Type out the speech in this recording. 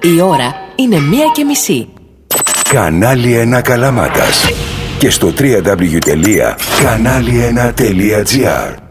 Η ώρα είναι 1:30. Κανάλι 1 Καλαμάτας. Και στο www.kanali1.gr.